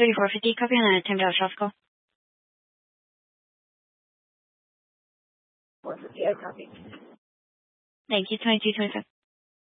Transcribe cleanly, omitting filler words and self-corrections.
3450, copy on a Tim Dallas traffic call. 450, I copy. Thank you, 2225.